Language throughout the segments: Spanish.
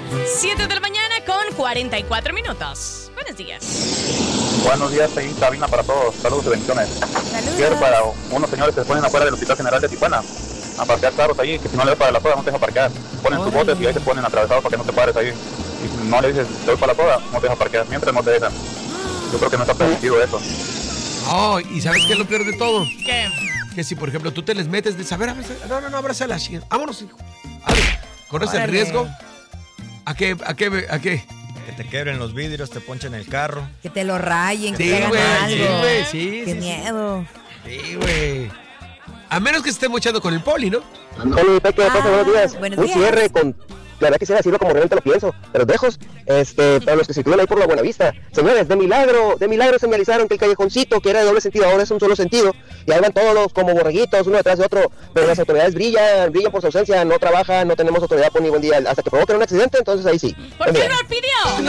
7 de la mañana con 44 minutos. Buenos días. Buenos días, ahí cabina para todos. Saludos y bendiciones. Quiero para unos señores que se ponen afuera del Hospital General de Tijuana a parquear carros ahí, que si no le das para la soda no te deja parquear. Ponen sus botes y ahí se ponen atravesados para que no te pares ahí. Y si no le dices te doy para la soda, no te deja parquear. Mientras no te dejan. Yo creo que no está permitido eso. Oh, ¿y sabes qué es lo peor de todo? ¿Qué? Que si, por ejemplo, tú te les metes de saber, no, abrázala, vámonos, hijo. A ver, ¿corres el riesgo? ¿A qué? Que te quebren los vidrios, te ponchen el carro. Que te lo rayen, Sí, que te hagan güey, algo. sí. Qué miedo. Sí, güey. A menos que se esté mochando con el poli, ¿no? Poli, Peque, buenos días. Buenos Un días. cierre con... La verdad quisiera decirlo como realmente lo pienso, pero lejos, para los que se sitúan ahí por la Buenavista. Señores, de milagro señalizaron que el callejoncito, que era de doble sentido, ahora es un solo sentido, y ahí van todos como borreguitos, uno detrás de otro, pero las autoridades brillan por su ausencia, no trabajan, no tenemos autoridad por ni buen día, hasta que provoquen un accidente, entonces ahí sí. ¿Por qué no lo pidió?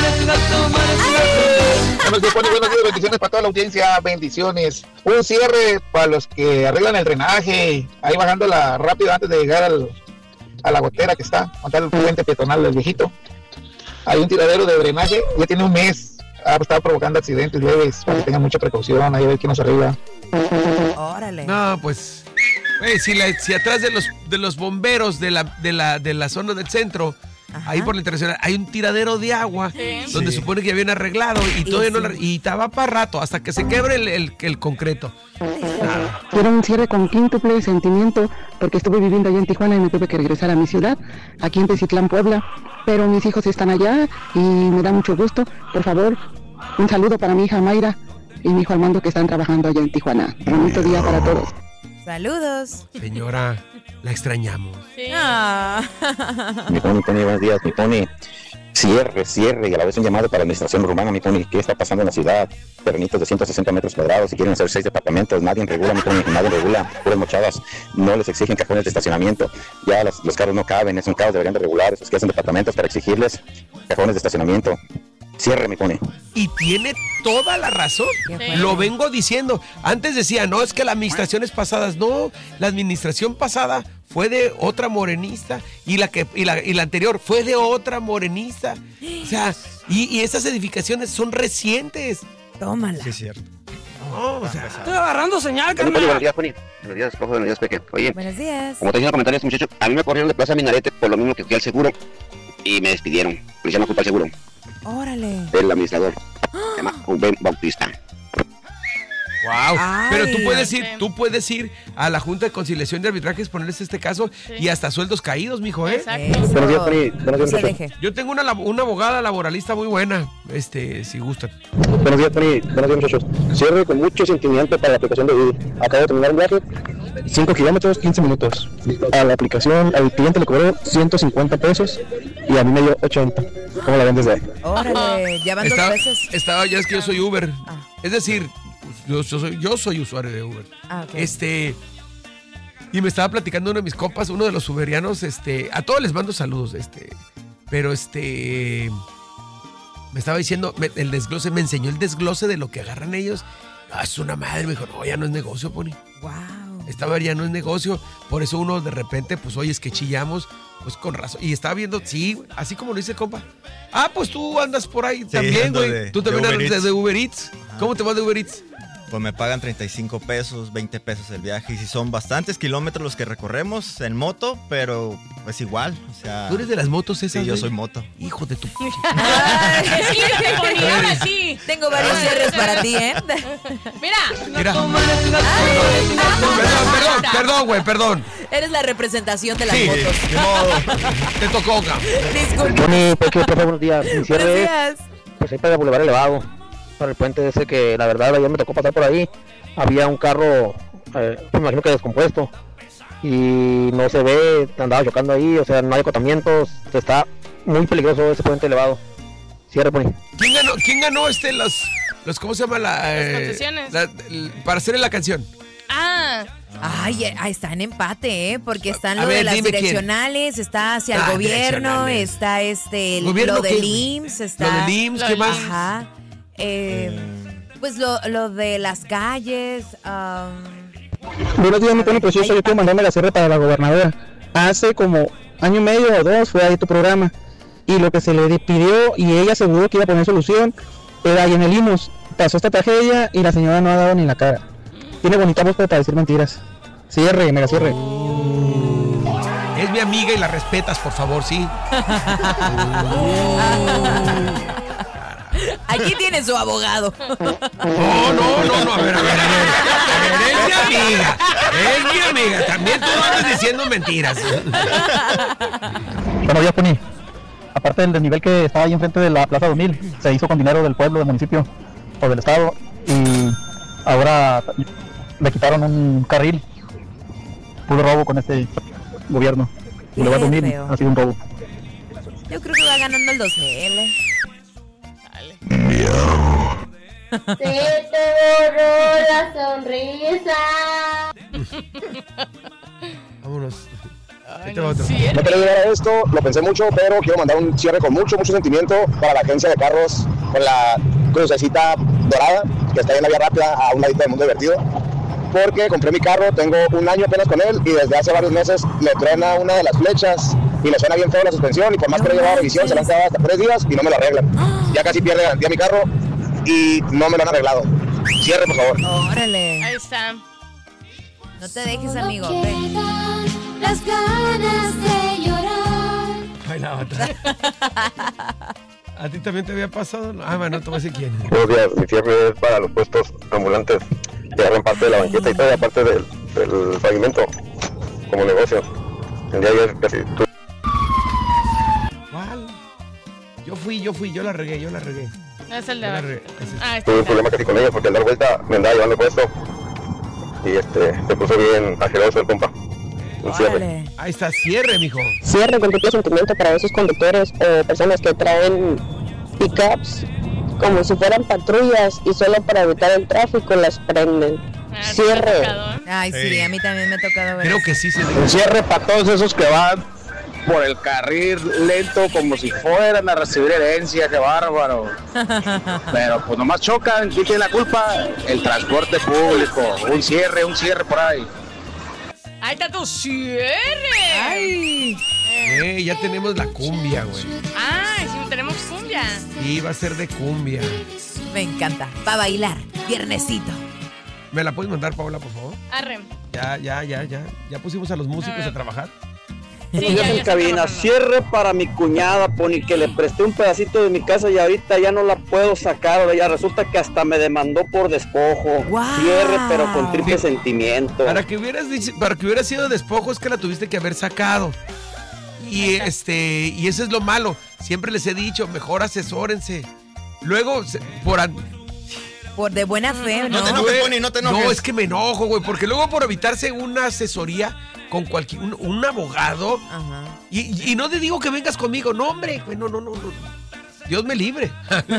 Buenos días, bendiciones para toda la audiencia, bendiciones. Un cierre para los que arreglan el drenaje, ahí bajándola rápido antes de llegar a la gotera que está, montar el puente peatonal del viejito. Hay un tiradero de drenaje, ya tiene un mes, ha estado provocando accidentes leves, para que tengan mucha precaución, ahí a ver quién nos arregla. Órale. No, pues, si atrás de los bomberos de la zona del centro, Ajá. ahí por la internacional, hay un tiradero de agua, donde Sí. supone que ya habían arreglado y todavía no y estaba para rato, hasta que se quebre el concreto. Quiero un cierre con quíntuple sentimiento porque estuve viviendo allá en Tijuana y me tuve que regresar a mi ciudad, aquí en Tecitlán, Puebla, pero mis hijos están allá y me da mucho gusto. Por favor, un saludo para mi hija Mayra y mi hijo Armando que están trabajando allá en Tijuana. Bonito día para todos. Saludos. Señora, la extrañamos. Sí. Mi Pony, buenos días, mi Pony. Cierre y a la vez un llamado para la administración urbana, mi Pony. ¿Qué está pasando en la ciudad? Terrenitos de 160 metros cuadrados y quieren hacer 6 departamentos. Nadie regula, mi Pony, nadie regula. Puras mochadas. No les exigen cajones de estacionamiento. Ya los carros no caben, es un caos, deberían de regular esos que hacen departamentos para exigirles cajones de estacionamiento. Cierre, mi Pony. Y tiene toda la razón. Sí. Lo vengo diciendo. Antes decía, no, es que las administraciones pasadas, no, la administración pasada fue de otra morenista y la anterior fue de otra morenista. O sea, y esas edificaciones son recientes. Tómala. Sí, es cierto. No, o sea, Estoy agarrando señal, Buenos días, Pony. Buenos días, cojo, buenos días, Peque. Oye, Buenos días. como te dije en los comentarios, muchachos, a mí me corrieron de Plaza Minarete por lo mismo que fui al seguro y me despidieron. Le llaman culpa al seguro. Órale. El administrador. Se llama Rubén Bautista. wow. Ay, Pero sí. tú puedes ir a la Junta de Conciliación de Arbitrajes, ponerles este caso y hasta sueldos caídos, mijo, ¿eh? Exacto. Eso. Buenos días, Pony. Buenos días, Se muchachos. deje. Yo tengo una abogada laboralista muy buena, si gustan. Buenos días, Pony. Buenos días, muchachos. Cierre con mucho sentimiento para la aplicación de Uber. Acabo de terminar un viaje, 5 kilómetros, 15 minutos. A la aplicación, al cliente le cobró 150 pesos y a mí me dio 80. ¿Cómo la ven desde ahí? Órale. Ya van 2 veces. Ya es que yo soy Uber. Ah. Es decir, yo soy usuario de Uber. Ah, ok. Y me estaba platicando uno de mis compas, uno de los uberianos, a todos les mando saludos, pero me estaba diciendo, el desglose, me enseñó el desglose de lo que agarran ellos. Ah, es una madre, me dijo, no, ya no es negocio, Pony. Wow. Esta vez ya no es negocio, por eso uno de repente, pues, oye, es que chillamos, pues con razón. Y estaba viendo, sí, así como lo dice el compa. Ah, pues tú andas por ahí también, ando güey. Tú también de andas Uber Eats. de Uber Eats. ¿Cómo te vas de Uber Eats? Pues me pagan 35 pesos, 20 pesos el viaje. Y si son bastantes kilómetros los que recorremos en moto, pero es igual. O sea, ¿Tú eres de las motos esas, sí, yo güey? soy moto. Hijo de tu... Decídete, Pony, ahora sí. Tengo varios cierres para ti, ¿eh? Mira. Perdón, güey, perdón. Eres la representación de las Sí, motos. ni modo. Te tocó, cabrón. Disculpe. Pony, Peque, por favor, buenos días. Mi Buenos cierre es, días. pues ahí para el Boulevard Elevado, para el puente ese que la verdad ayer me tocó pasar por ahí. Había un carro, me imagino que descompuesto, y no se ve, andaba chocando ahí, o sea, no hay acotamientos, está muy peligroso ese puente elevado. Cierre, Pony. ¿Quién ganó los ¿cómo se llama Las concesiones. para hacer la canción? Ay, está en empate, ¿eh? Porque están A lo ver, de las dime quién. direccionales, está hacia el gobierno, direccionales. está ¿Gobierno lo qué, del güey? IMSS, está... Lo del IMSS, ¿qué más? Ajá. Pues lo de las calles, Buenos días, mi Pony precioso. Yo quiero mandarme la cierre para la gobernadora. Hace como año y medio o 2 fue ahí tu programa y lo que se le pidió y ella aseguró que iba a poner solución era ahí en el IMSS. Pasó esta tragedia y la señora no ha dado ni la cara. Tiene bonita voz para decir mentiras. Cierre, mega cierre. Es mi amiga y la respetas, por favor, sí. Aquí tiene su abogado. No, a ver, es mi amiga, también tú no andas diciendo mentiras. Buenos días, Puni. Aparte del desnivel que estaba ahí enfrente de la Plaza 2000, se hizo con dinero del pueblo, del municipio o del estado, y ahora le quitaron un carril. Puro robo con este gobierno. Y luego 2000 ha sido un robo. Yo creo que va ganando el 2000. Se te borró la sonrisa. Vámonos. Ay, no quería llegar a esto, lo pensé mucho, pero quiero mandar un cierre con mucho sentimiento para la agencia de carros con la crucecita dorada que está ahí en la vía rápida a un ladito del Mundo Divertido, porque compré mi carro, tengo un año apenas con él y desde hace varios meses le truena una de las flechas y le suena bien feo la suspensión, y por más que le he llevado a revisión se le han quedado hasta 3 días y no me lo arreglan. Ya casi pierde garantía mi carro y no me lo han arreglado. Cierre, por favor. Órale. Ahí está. No te dejes, amigo. Ven. Las ganas de llorar. Ay, la otra. ¿A ti también te había pasado? Ah, bueno, te voy a decir quién. Buenos días, mi cierre es para los puestos ambulantes que agarran parte de la banqueta y toda parte del pavimento como negocio. El día de ayer casi ¿Cuál? Yo la regué. Es el de abajo. tuve un problema casi con ella porque al dar vuelta me andaba llevando puesto y se puso bien ajeroso el compa. Un cierre. Ahí está, cierre, mijo. Cierre con tu sentimiento para esos conductores o personas que traen pickups como si fueran patrullas y solo para evitar el tráfico las prenden. Cierre. Ay, sí, a mí también me ha tocado ver. Creo que sí se debe. Un cierre para todos esos que van por el carril lento como si fueran a recibir herencia, qué bárbaro. Pero pues nomás chocan, ¿quién tiene la culpa? El transporte público. Un cierre por ahí. Ahí está tu cierre. Ay. Ya tenemos la cumbia, güey. Ay, sí, tenemos cumbia. Sí, va a ser de cumbia. Me encanta. Para bailar. Viernesito. ¿Me la puedes mandar, Paola, por favor? Arre. Ya pusimos a los músicos a trabajar. Buenos días en cabina. Cierre para mi cuñada, Pony, que le presté un pedacito de mi casa y ahorita ya no la puedo sacar. Ya resulta que hasta me demandó por despojo. Wow. Cierre, pero con triple sentimiento. Para que hubiera sido despojo es que la tuviste que haber sacado. Y eso es lo malo. Siempre les he dicho, mejor asesórense. Luego, por de buena fe, ¿no? No te enojes, Pony, no te enojes. No, es que me enojo, güey, porque luego por evitarse una asesoría con un abogado. Ajá. Y no te digo que vengas conmigo, no, hombre, güey, no. Dios me libre.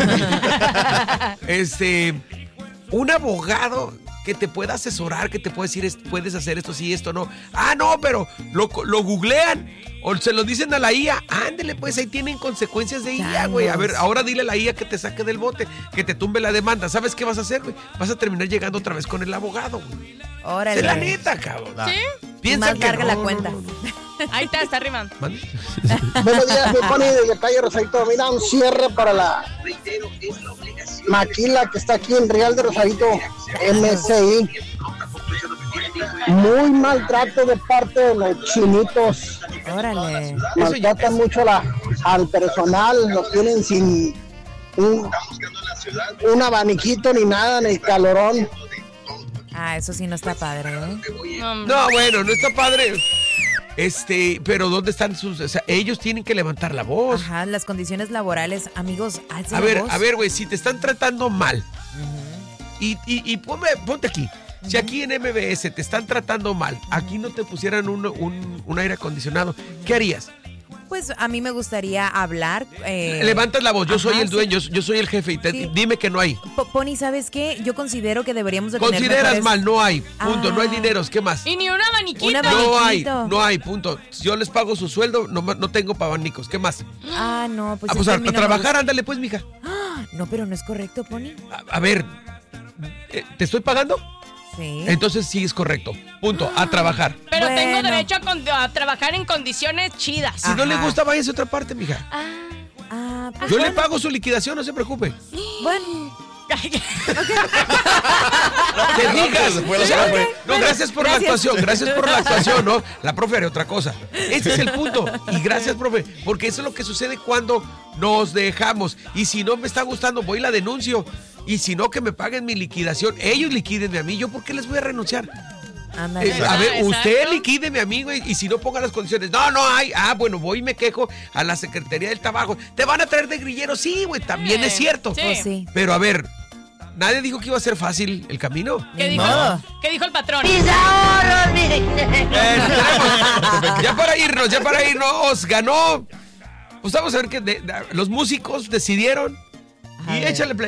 Un abogado que te pueda asesorar, que te pueda decir, puedes hacer esto, sí, esto no. Ah, no, pero lo googlean o se lo dicen a la IA. Ándele, pues ahí tienen consecuencias de IA, güey. A ver, ahora dile a la IA que te saque del bote, que te tumbe la demanda. ¿Sabes qué vas a hacer, güey? Vas a terminar llegando otra vez con el abogado, güey. Órale. Es la neta, cabrón. ¿Sí? Piensa más que larga la cuenta. Ahí está arriba. Buenos días, mi Pony, desde calle Rosarito. Mira, un cierre para la maquila que está aquí en Real de Rosarito, MCI. Muy maltrato de parte de los chinitos. Órale. Maltratan mucho al personal, los tienen sin un abaniquito ni nada, ni calorón. Ah, eso sí no está padre, ¿eh? No, bueno, no está padre. Pero ¿dónde están sus...? O sea, ellos tienen que levantar la voz. Ajá, las condiciones laborales, amigos, alcen A la voz. ver, güey, si te están tratando mal, y ponte aquí, si aquí en MBS te están tratando mal, aquí no te pusieran un aire acondicionado, ¿qué harías? Pues a mí me gustaría hablar. Levantas la voz, yo soy el dueño, yo soy el jefe, y dime que no hay. Pony, ¿sabes qué? Yo considero que deberíamos de tener Consideras mejores... mal, no hay, punto, no hay dineros, ¿qué más? Y ni un abaniquito. No hay, punto. Yo les pago su sueldo, no tengo pa' abanicos, ¿qué más? Ah, no, pues... Pues a trabajar, ándale pues, mija. No, pero no es correcto, Pony. A ver, ¿te estoy pagando? Sí. Entonces sí es correcto. Punto. A trabajar. Pero tengo derecho a trabajar en condiciones chidas. Si no le gusta, váyase a otra parte, mija. pues Yo bueno. le pago su liquidación, no se preocupe. Bueno. Que digas. O sea, no, gracias por la actuación, ¿no? La profe haré otra cosa. Ese es el punto. Y gracias, profe, porque eso es lo que sucede cuando nos dejamos. Y si no me está gustando, voy y la denuncio. Y si no, que me paguen mi liquidación. Ellos liquídenme a mí. ¿Yo por qué les voy a renunciar? A ver, usted liquídeme a mí, güey, y si no ponga las condiciones. No hay. Bueno, voy y me quejo a la Secretaría del Trabajo. ¿Te van a traer de grillero? Sí, güey, también es cierto. Sí. Pues sí. Pero a ver, nadie dijo que iba a ser fácil el camino. ¿Qué dijo el patrón? Ya para irnos, ganó. Pues vamos a ver que los músicos decidieron. Y échale play.